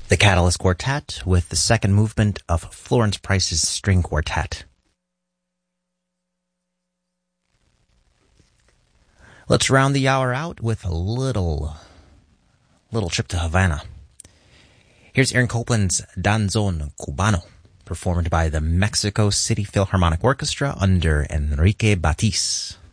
The Catalyst Quartet with the second movement of Florence Price's String Quartet. Let's round the hour out with a little trip to Havana. Here's Aaron Copland's Danzón Cubano, performed by the Mexico City Philharmonic Orchestra under Enrique Batiz.